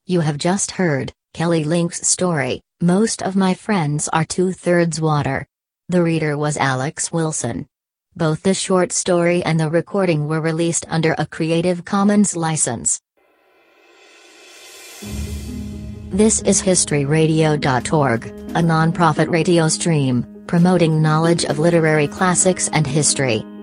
You have just heard Kelly Link's story, Most of My Friends Are Two-Thirds Water. The reader was Alex Wilson. Both the short story and the recording were released under a Creative Commons license. This is historyradio.org, a non-profit radio stream, promoting knowledge of literary classics and history.